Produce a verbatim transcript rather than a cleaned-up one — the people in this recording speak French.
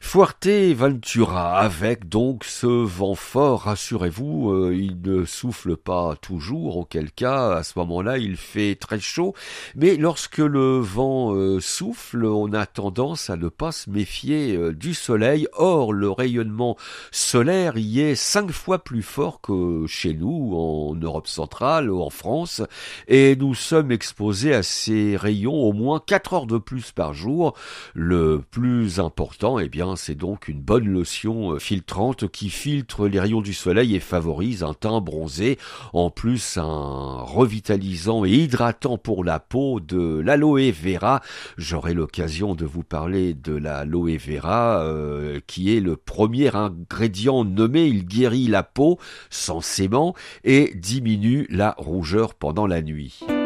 Fuerteventura, avec donc ce vent fort, rassurez-vous, euh, il ne souffle pas toujours, auquel cas, à ce moment-là, il fait très chaud, mais lorsque le vent euh, souffle, on a tendance à ne pas se méfier euh, du soleil. Or, le rayonnement solaire y est cinq fois plus fort que chez nous, en Europe centrale ou en France, et nous sommes exposés à ces rayons au moins quatre heures de plus par jour. Le plus important, eh bien, c'est donc une bonne lotion filtrante qui filtre les rayons du soleil et favorise un teint bronzé. En plus, un revitalisant et hydratant pour la peau, de l'aloe vera. J'aurai l'occasion de vous parler de l'aloe vera, euh, qui est le premier ingrédient nommé. Il guérit la peau sensément et diminue la rougeur pendant la nuit.